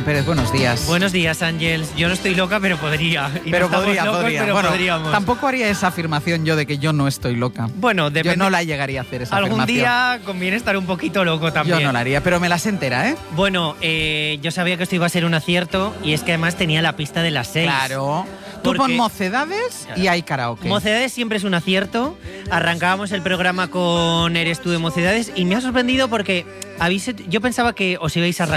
Pérez, buenos días. Buenos días, Ángels. Yo no estoy loca, pero podría. Pero podría. Pero bueno, podríamos. Tampoco haría esa afirmación yo de que yo no estoy loca. Bueno, depende. Yo no la llegaría a hacer esa Algún afirmación. día conviene estar un poquito loco también. Yo no la haría, pero me las entera, ¿eh? Bueno, yo sabía que esto iba a ser un acierto y es que además tenía la pista de las 6. Claro. Tú pon Mocedades y hay karaoke. Mocedades siempre es un acierto. Arrancábamos el programa con Eres tú de Mocedades y me ha sorprendido porque yo pensaba que os ibais a